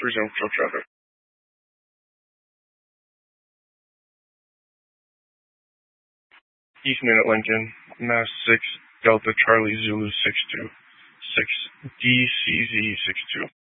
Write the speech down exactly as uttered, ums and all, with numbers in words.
Resume control traffic. East Minute Lincoln, Mass six, Delta Charlie Zulu six two, six D C Z six two.